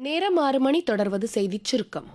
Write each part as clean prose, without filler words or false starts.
நேரம் 6 மணி. தொடர்வது செய்திச் சுருக்கம்.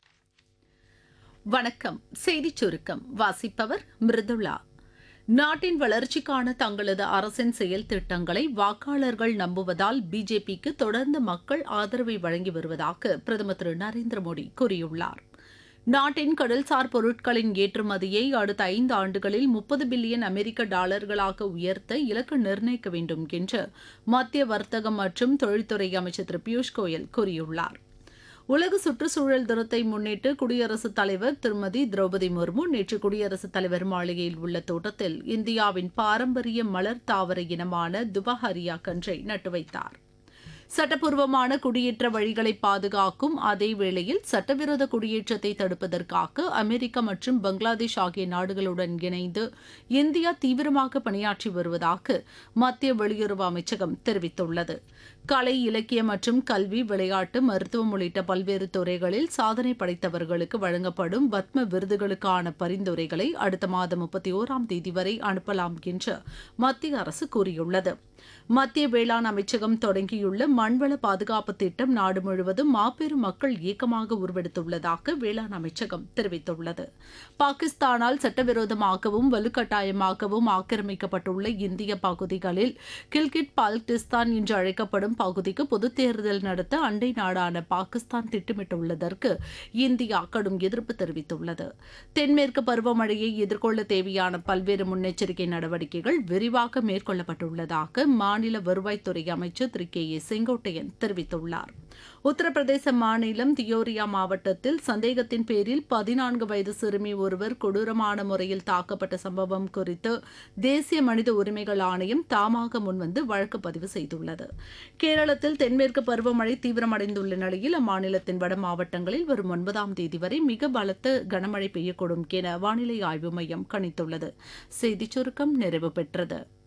வணக்கம். செய்திச் சுருக்கம் வாசிப்பவர் மிருதுளா. நாட்டின் வளர்ச்சிக்கான தங்களது அரசின் செயல் திட்டங்களை வாக்காளர்கள் நம்புவதால் பிஜேபிக்கு தொடர்ந்து மக்கள் ஆதரவை வழங்கி வருவதாக பிரதமர் திரு நரேந்திர மோடி கூறியுள்ளார். நாட்டின் கடல்சார் பொருட்களின் ஏற்றுமதியை அடுத்த 5 ஆண்டுகளில் 30 பில்லியன் அமெரிக்க டாலர்களாக உயர்த்த இலக்கு நிர்ணயிக்க வேண்டும் என்று மத்திய வர்த்தகம் மற்றும் தொழில்துறை அமைச்சர் திரு பியூஷ் கோயல் கூறியுள்ளார். உலக சுற்றுச்சூழல் தினத்தை முன்னிட்டு குடியரசுத் தலைவர் திருமதி திரௌபதி முர்மு நேற்று குடியரசுத் தலைவர் மாளிகையில் உள்ள தோட்டத்தில் இந்தியாவின் பாரம்பரிய மலர் தாவர இனமான துபஹரியா கன்றை நட்டு வைத்தார். சட்டப்பூர்வமான குடியேற்ற வழிகளை பாதுகாக்கும் அதே வேளையில் சட்டவிரோத குடியேற்றத்தை தடுப்பதற்காக அமெரிக்கா மற்றும் பங்களாதேஷ் ஆகிய நாடுகளுடன் இணைந்து இந்தியா தீவிரமாக பணியாற்றி வருவதாக மத்திய வெளியுறவு அமைச்சகம் தெரிவித்துள்ளது. கலை, இலக்கியம் மற்றும் கல்வி, விளையாட்டு, மருத்துவம் உள்ளிட்ட பல்வேறு துறைகளில் சாதனை படைத்தவர்களுக்கு வழங்கப்படும் பத்ம விருதுகளுக்கான பரிந்துரைகளை அடுத்த மாதம் 31ஆம் தேதி வரை அனுப்பலாம் என்று மத்திய அரசு கூறியுள்ளது. மத்திய வேளாண் அமைச்சகம் தொடங்கியுள்ள மண்வள பாதுகாப்பு திட்டம் நாடு முழுவதும் மாபெரும் மக்கள் இயக்கமாக உருவெடுத்துள்ளதாக வேளாண் அமைச்சகம் தெரிவித்துள்ளது. பாகிஸ்தானால் சட்டவிரோதமாகவும் வலுக்கட்டாயமாகவும் ஆக்கிரமிக்கப்பட்டுள்ள இந்திய பகுதிகளில் கில்கிட் பால்டிஸ்தான் என்று அழைக்கப்படும் பகுதிக்கு பொதுத் தேர்தல் நடத்த அண்டை நாடான பாகிஸ்தான் திட்டமிட்டுள்ளதற்கு இந்தியா கடும் எதிர்ப்பு தெரிவித்துள்ளது. தென்மேற்கு பருவமழையை எதிர்கொள்ள தேவையான பல்வேறு முன்னெச்சரிக்கை நடவடிக்கைகள் விரிவாக மேற்கொள்ளப்பட்டுள்ளதாக மாநில வருவாய்த்துறை அமைச்சர் திரு கே ஏ செங்கோட்டையன் தெரிவித்துள்ளார். உத்தரப்பிரதேச மாநிலம் தியோரியா மாவட்டத்தில் சந்தேகத்தின் பேரில் 14 வயது சிறுமி ஒருவர் கொடூரமான முறையில் தாக்கப்பட்ட சம்பவம் குறித்து தேசிய மனித உரிமைகள் ஆணையம் தாமாக முன்வந்து வழக்கு பதிவு செய்துள்ளது. கேரளத்தில் தென்மேற்கு பருவமழை தீவிரமடைந்துள்ள நிலையில் அம்மாநிலத்தின் வட மாவட்டங்களில் வரும் 9ஆம் தேதி வரை மிக பலத்த கனமழை பெய்யக்கூடும் என வானிலை ஆய்வு மையம் கணித்துள்ளது. செய்திச் சுருக்கம் நிறைவு பெற்றது.